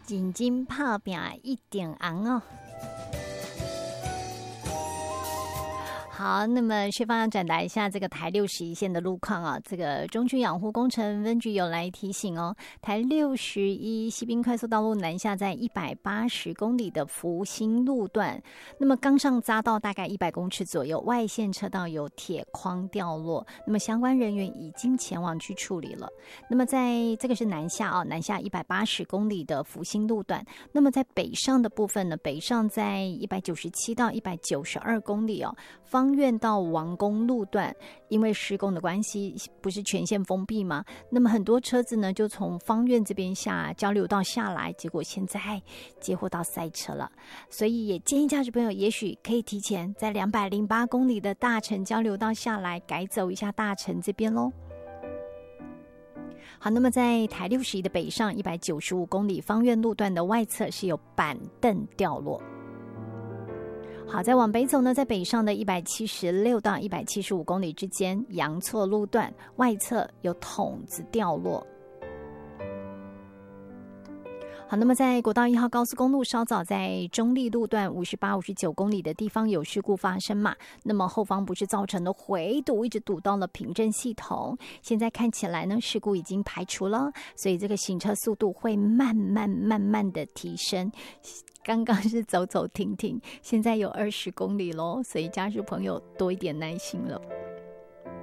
紧紧泡饼一点昂哦。好，那么薛芳要转达一下这个台61线的路况啊。这个中区养护工程分局有来提醒哦，台61西滨快速道路南下在180公里的福兴路段，那么刚上匝道大概100公尺左右，外线车道有铁框掉落，那么相关人员已经前往去处理了。那么在这个是南下啊，南下180公里的福兴路段，那么在北上的部分呢，北上在197到192公里哦，方院到王宫路段，因为施工的关系，不是全线封闭吗？那么很多车子呢，就从方院这边交流道下来，结果现在接获到塞车了，所以也建议驾驶朋友，也许可以提前在208公里的大城交流道下来，改走一下大城这边咯。好，那么在台61的北上195公里方院路段的外侧是有板凳掉落。好，再往北走呢，在北上的176到175公里之间，阳错路段外侧有筒子掉落。好，那么在国道1号高速公路稍早在中立路段58、59公里的地方有事故发生嘛？那么后方不是造成的回堵，一直堵到了平镇系统。现在看起来呢，事故已经排除了，所以这个行车速度会慢慢的提升。刚刚是走走停停，现在有20公里咯，所以驾驶朋友多一点耐心了。